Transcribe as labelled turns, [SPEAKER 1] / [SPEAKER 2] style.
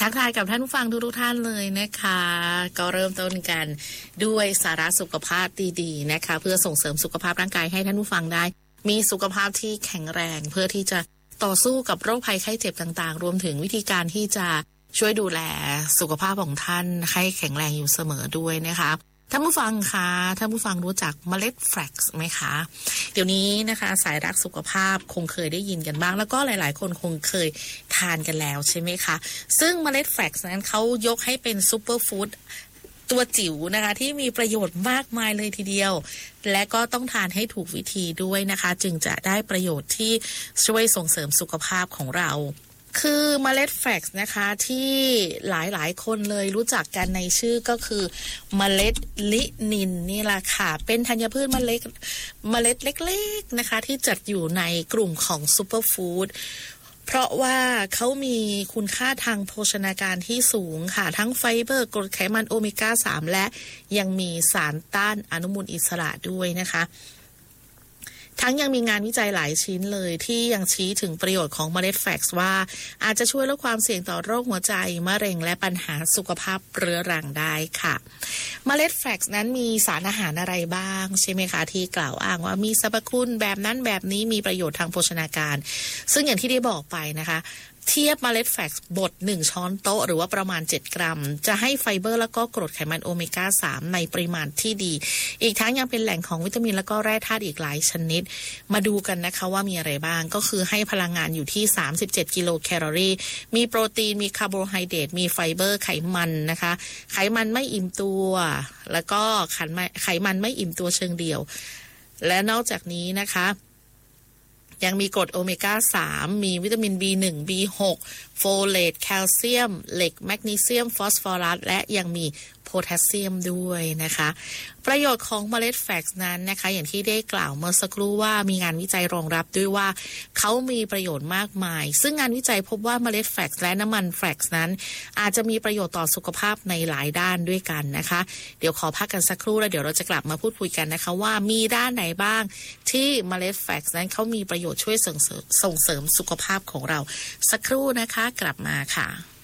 [SPEAKER 1] ทักทายกับท่านผู้ฟังทุกท่านเลยนะคะก็เริ่มต้นกันด้วยสาระสุขภาพดีๆนะคะเพื่อส่งเสริมสุขภาพร่างกายให้ท่านผู้ฟังได้มีสุขภาพที่แข็งแรงเพื่อที่จะต่อสู้กับโรคภัยไข้เจ็บต่างๆรวมถึงวิธีการที่จะช่วยดูแลสุขภาพของท่านให้แข็งแรงอยู่เสมอด้วยนะคะท่านผู้ฟังคะท่านผู้ฟังรู้จักเมล็ดแฟลกซ์ไหมคะเดี๋ยวนี้นะคะสายรักสุขภาพคงเคยได้ยินกันบ้างแล้วก็หลายๆคนคงเคยทานกันแล้วใช่ไหมคะซึ่งเมล็ดแฟลกซ์นั้นเขายกให้เป็นซูเปอร์ฟู้ดตัวจิ๋วนะคะที่มีประโยชน์มากมายเลยทีเดียวและก็ต้องทานให้ถูกวิธีด้วยนะคะจึงจะได้ประโยชน์ที่ช่วยส่งเสริมสุขภาพของเราคือเมล็ดแฟลกซ์นะคะที่หลายๆคนเลยรู้จักกันในชื่อก็คือเมล็ดลินินนี่แหละค่ะเป็นธัญพืชเมล็ดเล็กๆนะคะที่จัดอยู่ในกลุ่มของซูเปอร์ฟู้ดเพราะว่าเขามีคุณค่าทางโภชนาการที่สูงค่ะทั้งไฟเบอร์กรดไขมันโอเมก้า3และยังมีสารต้านอนุมูลอิสระด้วยนะคะทั้งยังมีงานวิจัยหลายชิ้นเลยที่ยังชี้ถึงประโยชน์ของเมล็ดแฟลกซ์ว่าอาจจะช่วยลดความเสี่ยงต่อโรคหัวใจมะเร็งและปัญหาสุขภาพเรื้อรังได้ค่ะเมล็ดแฟลกซ์นั้นมีสารอาหารอะไรบ้างใช่ไหมคะที่กล่าวอ้างว่ามีสรรพคุณแบบนั้นแบบนี้มีประโยชน์ทางโภชนาการซึ่งอย่างที่ได้บอกไปนะคะเทียบเมล็ดแฟลกซ์บด1ช้อนโต๊ะหรือว่าประมาณ7กรัมจะให้ไฟเบอร์แล้วก็กรดไขมันโอเมก้า3ในปริมาณที่ดีอีกทั้งยังเป็นแหล่งของวิตามินแล้วก็แร่ธาตุอีกหลายชนิดมาดูกันนะคะว่ามีอะไรบ้างก็คือให้พลังงานอยู่ที่37กิโลแคลอรี่มีโปรตีนมีคาร์โบไฮเดรตมีไฟเบอร์ไขมันนะคะไขมันไม่อิ่มตัวแล้วก็ไขมันไม่อิ่มตัวเชิงเดี่ยวและนอกจากนี้นะคะยังมีกรดโอเมก้า3มีวิตามิน B1 B6 โฟเลตแคลเซียมเหล็กแมกนีเซียมฟอสฟอรัสและยังมีโพแทสเซียมด้วยนะคะประโยชน์ของเมล็ดแฟลกซ์นั้นนะคะอย่างที่ได้กล่าวเมื่อสักครู่ว่ามีงานวิจัยรองรับด้วยว่าเขามีประโยชน์มากมายซึ่งงานวิจัยพบว่าเมล็ดแฟลกซ์และน้ำมันแฟลกซ์นั้นอาจจะมีประโยชน์ต่อสุขภาพในหลายด้านด้วยกันนะคะเดี๋ยวขอพักกันสักครู่แล้วเดี๋ยวเราจะกลับมาพูดคุยกันนะคะว่ามีด้านไหนบ้างที่เมล็ดแฟลกซ์นั้นเขามีประโยชน์ช่วยส่งเสริมสุขภาพของเราสักครู่นะคะกลับมาค่ะ